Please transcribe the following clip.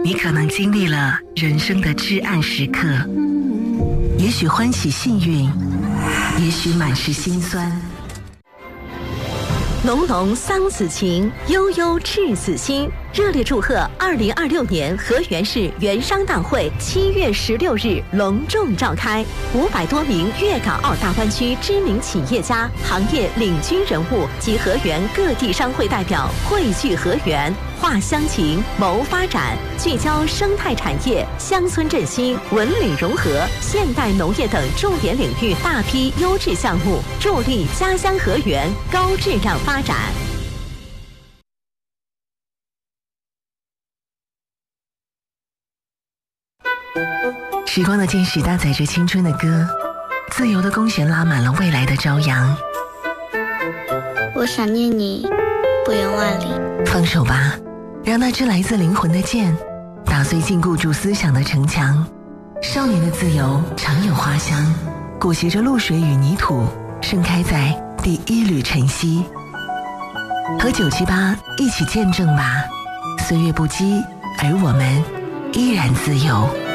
你可能经历了人生的至暗时刻，也许欢喜幸运，也许满是心酸。 浓浓桑梓情，悠悠赤子心。热烈祝贺2026年河源市原商大会7月16日隆重召开，500多名粤港澳大湾区知名企业家、行业领军人物及河源各地商会代表汇聚河源，话乡情，谋发展，聚焦生态产业、乡村振兴、文旅融合、现代农业等重点领域大批优质项目，助力家乡河源高质量发展。 时光的箭矢搭载着青春的歌，自由的弓弦拉满了未来的朝阳。 我想念你，不远万里。 放手吧，让那支来自灵魂的箭打碎禁锢住思想的城墙。少年的自由常有花香，裹挟着露水与泥土，盛开在第一缕晨曦。和978一起见证吧，岁月不羁，而我们依然自由。